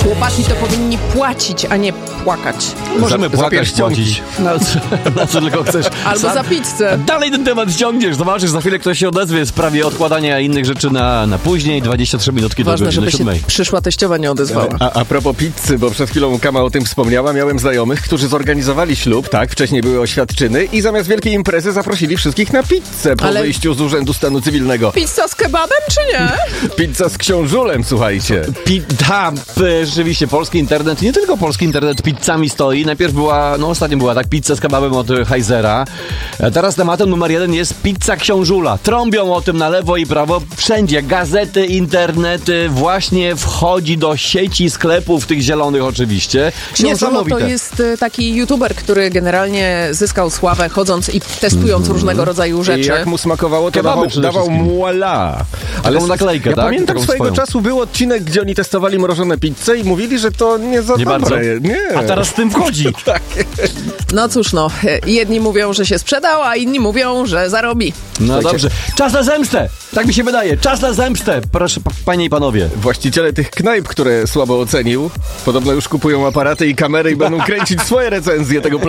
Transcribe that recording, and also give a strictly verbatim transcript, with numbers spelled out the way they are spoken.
chłopaki to powinni płacić, a nie płakać. Możemy za, płakać, za płacić. Na co, na co tylko chcesz. Albo Sam, za pizzę. Dalej ten temat ściągniesz. Zobaczysz, za chwilę ktoś się odezwie w sprawie odkładania innych rzeczy na, na później. dwadzieścia trzy minutki do Ważne, godziny żeby siódmej. się przyszła teściowa nie odezwała. A, a propos pizzy, bo przed chwilą Kama o tym wspomniała, miałem znajomych, którzy zorganizowali ślub, tak, wcześniej były oświadczyny i zamiast wielkiej imprezy zaprosili wszystkich na pizzę po Ale- wyjściu z Urzędu Stanu Cywilnego. Pizza z kebabem, czy nie? Pizza z książulem, słuchajcie. Pi- tam, p- rzeczywiście, polski internet, nie tylko polski internet pizzami stoi. Najpierw była, no ostatnio była tak, pizza z kebabem od Heizera. A teraz tematem numer jeden jest pizza książula. Trąbią o tym na lewo i prawo. Wszędzie gazety, internety, właśnie wchodzi do sieci sklepów, tych zielonych oczywiście. Książulo Niesamowite. to jest y, taki youtuber, który generalnie zyskał sławę chodząc i testując Mhm. różnego rodzaju I rzeczy. jak mu smakowało, to Kebaby dawał, przede dawał wszystkim. muala. Taką naklejkę, ja tak? pamiętam Taką swojego swoją. czasu był odcinek, gdzie oni testowali mrożone pizze i mówili, że to nie za Nie dobre. bardzo? Nie. A teraz z tym wchodzi. No cóż, no, jedni mówią, że się sprzedał, a inni mówią, że zarobi. No Słuchajcie. dobrze. Czas na zemstę! Tak mi się wydaje. Czas na zemstę! Proszę, p- panie i panowie. Właściciele tych knajp, które słabo ocenił, podobno już kupują aparaty i kamery i będą kręcić swoje recenzje tego